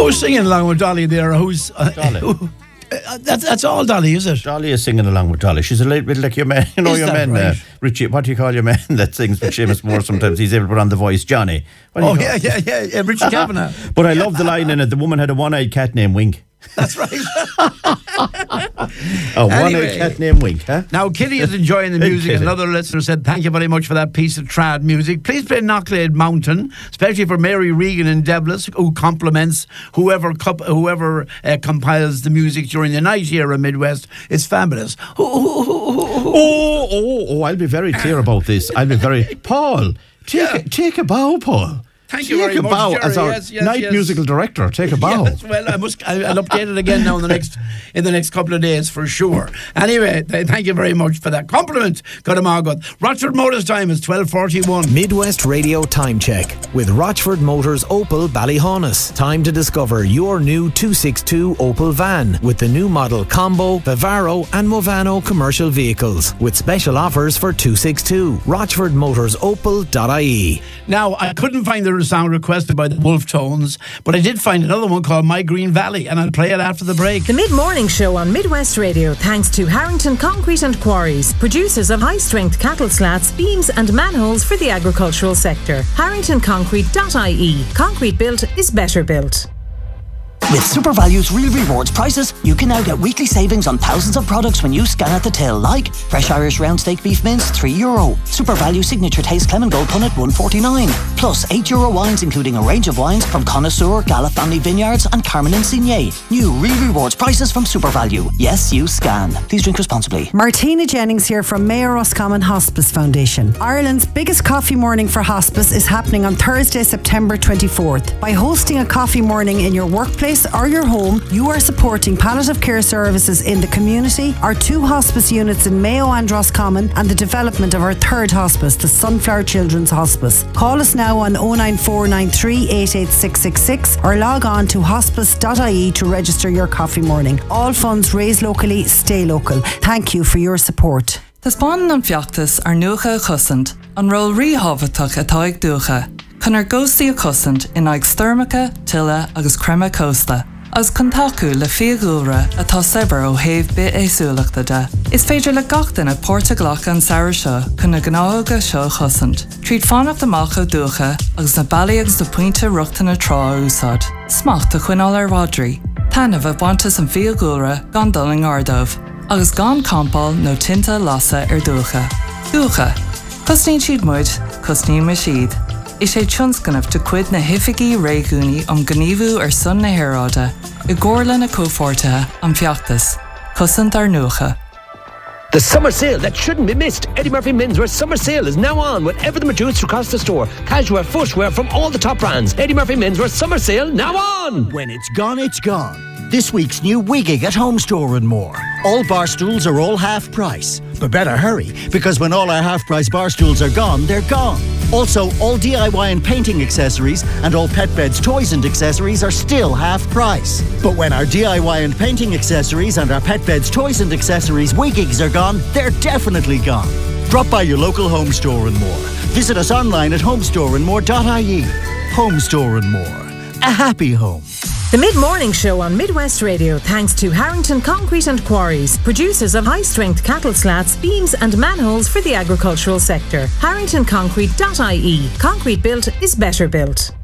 Who's singing along with Dolly there? Who's Dolly. That's all Dolly, is it? Dolly is singing along with Dolly. She's a little bit like your man, you know, Is your that man, right? Richie. What do you call your man that sings with Seamus Moore sometimes? He's able to put on The Voice, Johnny. What do you call him? Yeah, Richie Kavanagh. But I love the line in it. The woman had a one-eyed cat named Wink. That's right. One-eyed cat named Wink, huh? Now, Kitty is enjoying the music. Kitty. Another listener said, thank you very much for that piece of trad music. Please play Knocklade Mountain, especially for Mary Regan in Devlis, who compliments whoever compiles the music during the night here in Midwest. It's fabulous. I'll be very clear about this. Paul, take a bow, Paul. Thank you very much, bow Jerry. as our night musical director. Take a bow. Yes, well, I'll update it again now in the next couple of days for sure. Anyway, thank you very much for that compliment. Got 'em all good. Rochford Motors time is 12:41. Midwest Radio Time Check with Rochford Motors Opel Ballyhonus. Time to discover your new 262 Opel van with the new model Combo, Vivaro and Movano commercial vehicles with special offers for 262. RochfordMotorsOpel.ie. Now, I couldn't find the song requested by the Wolf Tones, but I did find another one called My Green Valley, and I'll play it after the break. The mid-morning show on Midwest Radio, thanks to Harrington Concrete and Quarries, producers of high-strength cattle slats, beams and manholes for the agricultural sector. HarringtonConcrete.ie. Concrete built is better built. With SuperValue's Real Rewards prices, you can now get weekly savings on thousands of products when you scan at the till, like fresh Irish round steak beef mince, €3. SuperValue Signature Taste Clement Gold Punnet, $1.49. Plus €8 wines, including a range of wines from Connoisseur, Gala Family Vineyards and Carmen Insigne. New Real Rewards prices from SuperValue. Yes, you scan. Please drink responsibly. Martina Jennings here from Mayor Roscommon Hospice Foundation. Ireland's biggest coffee morning for hospice is happening on Thursday, September 24th. By hosting a coffee morning in your workplace or your home, you are supporting palliative care services in the community, our 2 hospice units in Mayo and Roscommon, and the development of our 3rd hospice, the Sunflower Children's Hospice. Call us now on 09493 88666 or log on to hospice.ie to register your coffee morning. All funds raised locally, stay local. Thank you for your support. Tá spáin an fiachtas ar nuacha a chusant, an ról ríhabhatach atá ag dúcha. Chun ar ghóstaí a chusant in ag styrmacha, tilla agus crema costa. As contacu le fiagúra atá sebar ó héh bit éasúlachta de. Is féidir le gachtain a Portaglach an saoir seo chun na gnága seo chusant. Tríd fánacht amach ó dúcha agus na bailí agus do puinte ruachta na trá úsad. Smacht a chuinál ar Rodri. Tanamh a bhaintas an fiagúra gan duling ardómh. Agus gan campáil nó tinta lasa ar dúcha. Dúcha. Cosnín siad muid, cosnín me siad. Is sé tionscanmh de cuid na hifigií réigúnaí am gníomhú ar son na hairáide, I gcomharla na cófortathe an fiachtas. Cosant ar nuacha. The summer sale that shouldn't be missed. Eddie Murphy Menswear summer sale is now on with everything produced across the store. Casual footwear from all the top brands. Eddie Murphy Menswear summer sale now on. When it's gone, it's gone. This week's new Wiggig at Home Store and More. All bar stools are all half price. But better hurry, because when all our half price bar stools are gone, they're gone. Also, all DIY and painting accessories and all pet beds, toys and accessories are still half price. But when our DIY and painting accessories and our pet beds, toys and accessories Wiggigs are gone, they're definitely gone. Drop by your local Home Store and More. Visit us online at homestoreandmore.ie. Home Store and More. A happy home. The mid-morning show on Midwest Radio, thanks to Harrington Concrete and Quarries, producers of high-strength cattle slats, beams and manholes for the agricultural sector. HarringtonConcrete.ie. Concrete built is better built.